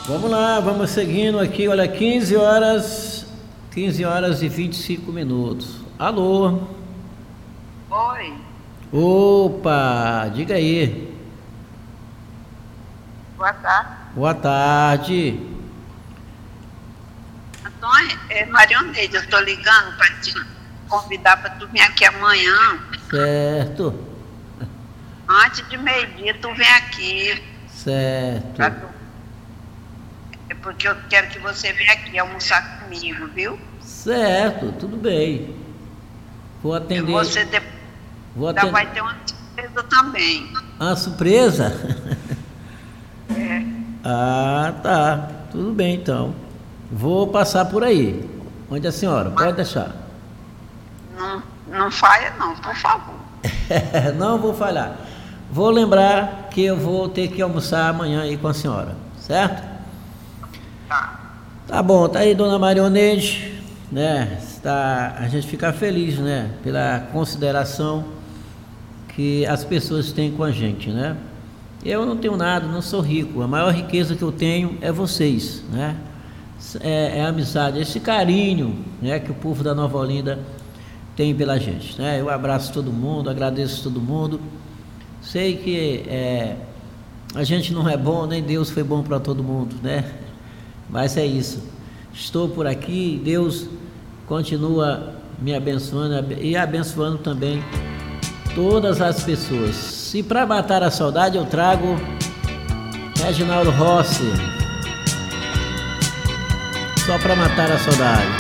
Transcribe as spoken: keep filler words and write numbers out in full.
Vamos lá, vamos seguindo aqui, olha, quinze horas, quinze horas e vinte e cinco minutos. Alô? Oi. Opa, diga aí. Boa tarde. Boa tarde. Antônio, é Marioneide, eu estou ligando para te convidar para tu vir aqui amanhã. Certo. Antes de meio-dia, tu vem aqui. Certo. Tu... É porque eu quero que você venha aqui almoçar comigo, viu? Certo, tudo bem. Vou atender. E você de... Vou ainda atender. vai ter uma surpresa também. Ah, surpresa? É. Ah, tá. Tudo bem, então. Vou passar por aí. Onde a senhora? Pode deixar. Não, não falha não, por favor. Não vou falhar. Vou lembrar que eu vou ter que almoçar amanhã aí com a senhora, certo? Tá. Tá bom, tá aí, dona Marioneide, né? Tá, a gente fica feliz, né? Pela consideração que as pessoas têm com a gente, né? Eu não tenho nada, não sou rico. A maior riqueza que eu tenho é vocês, né? É, é a amizade, esse carinho, né, que o povo da Nova Olinda tem pela gente, né? Eu abraço todo mundo, agradeço todo mundo. Sei que é, a gente não é bom, nem Deus foi bom para todo mundo, né? Mas é isso. Estou por aqui, Deus continua me abençoando e abençoando também todas as pessoas. Se para matar a saudade eu trago Reginaldo Rossi. Só para matar a saudade.